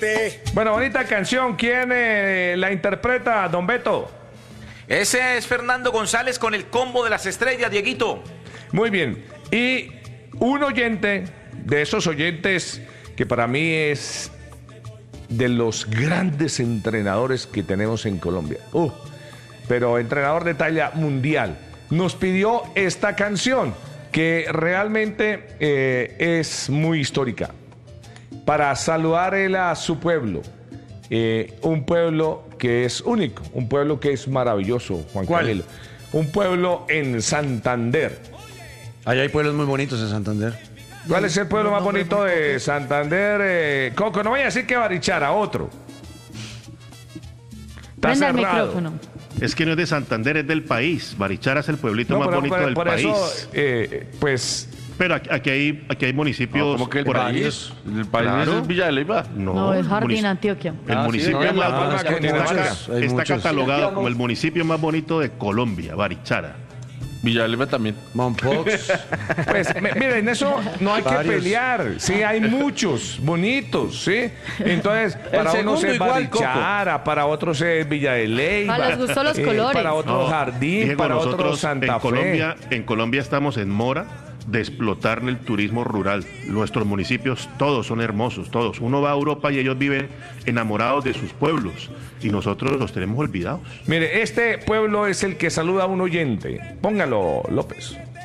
Bueno, bonita canción. ¿Quién la interpreta, don Beto? Ese es Fernando González con el combo de las estrellas, Dieguito. Muy bien. Y un oyente, de esos oyentes que para mí es de los grandes entrenadores que tenemos en Colombia. Pero entrenador de talla mundial. Nos pidió esta canción que realmente es muy histórica. Para saludar él a su pueblo. Un pueblo que es único, un pueblo que es maravilloso, Juan Camilo. Un pueblo en Santander. Allá hay pueblos muy bonitos en Santander. ¿Cuál es el pueblo más bonito de Santander? Coco, no vaya a decir que Barichara, otro. Está Prenda el cerrado. micrófono. Es que no es de Santander, es del país. Barichara es el pueblito más bonito del por país. Eso, pues... Pero aquí hay municipios ¿Cómo que el por ahí. país? ¿El país Claro. es Villa de Leyva? No, es Jardín, Antioquia. El Ah, municipio sí, no, más no, bonito es que hay está muchos. catalogado como el municipio más bonito de Colombia, Barichara. Villa de Leyva también. Mompox. Pues, miren, eso no hay que Varios. pelear. Sí, hay muchos bonitos, ¿sí? Entonces, para unos segundo es igual, Barichara, para otros es Villa de Leyva. Ah, les gustó los colores. Para otros Jardín, Dije, para otros nosotros Santa Fe. En Colombia estamos en mora de explotar el turismo rural. Nuestros municipios todos son hermosos, todos. Uno va a Europa y ellos viven enamorados de sus pueblos y nosotros los tenemos olvidados. Mire, este pueblo es el que saluda a un oyente. Póngalo, López.